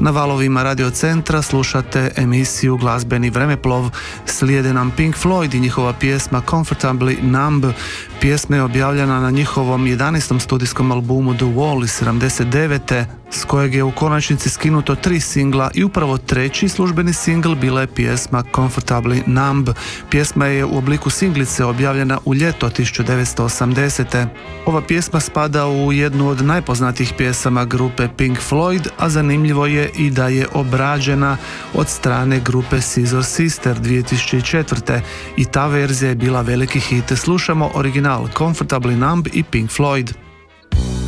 Na valovima Radio Centra slušate emisiju Glazbeni vremeplov. Slijede nam Pink Floyd i njihova pjesma Comfortably Numb. Pjesma je objavljena na njihovom 11. studijskom albumu The Wall iz 79. s kojeg je u konačnici skinuto 3 singla i upravo treći službeni singl bila je pjesma Comfortably Numb. Pjesma je u obliku singlice objavljena u ljeto 1980. Ova pjesma spada u jednu od najpoznatijih pjesama grupe Pink Floyd, a zanimljivo je i da je obrađena od strane grupe Scissor Sister 2004. i ta verzija je bila veliki hit. Slušamo original Comfortably Numb i Pink Floyd.